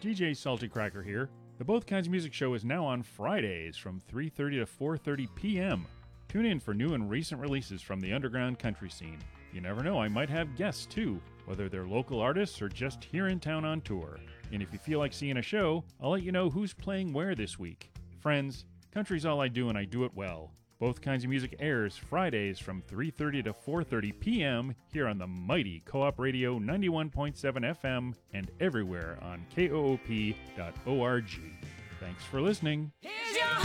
DJ Salty Cracker here. The Both Kinds of Music show is now on Fridays from 3:30 to 4:30 p.m. Tune in for new and recent releases from the underground country scene. You never know, I might have guests too, whether they're local artists or just here in town on tour. And if you feel like seeing a show, I'll let you know who's playing where this week. Friends, country's all I do and I do it well. Both Kinds of Music airs Fridays from 3:30 to 4:30 p.m. here on the mighty Co-op Radio 91.7 FM and everywhere on koop.org. Thanks for listening.